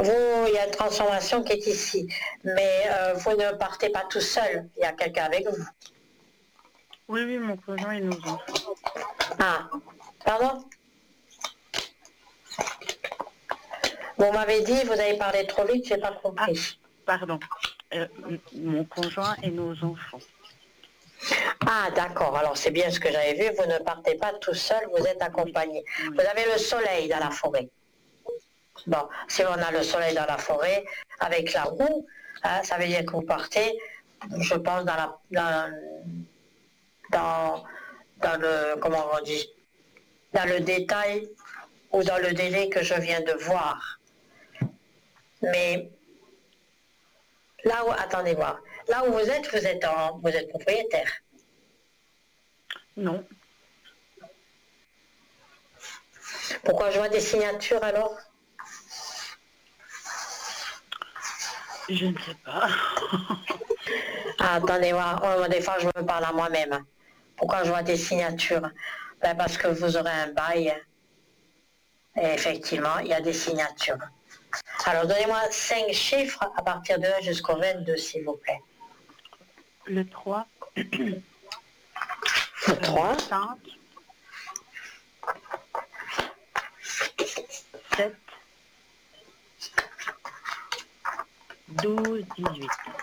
Vous, il y a une transformation qui est ici, mais vous ne partez pas tout seul, il y a quelqu'un avec vous. Oui, oui, mon conjoint et nos enfants. Ah, pardon? Vous m'avez dit, vous avez parlé trop vite, j'ai pas compris. Ah, pardon. Mon conjoint et nos enfants. Ah, d'accord, alors c'est bien ce que j'avais vu, vous ne partez pas tout seul, vous êtes accompagné. Oui, oui. Vous avez le soleil dans la forêt. Bon, si on a le soleil dans la forêt, avec la roue, hein, ça veut dire que vous partez, je pense, dans le, comment on dit, dans le détail ou dans le délai que je viens de voir. Mais là où, attendez voir, là où vous êtes propriétaire. Non. Pourquoi je vois des signatures alors? Je ne sais pas. Ah, attendez voir, oh, des fois je me parle à moi-même. Pourquoi je vois des signatures? Ben parce que vous aurez un bail. Et effectivement, il y a des signatures. Alors donnez-moi 5 chiffres à partir de 1 jusqu'au 22, s'il vous plaît. Le 3. Le 3. 5. 7. 12, 18.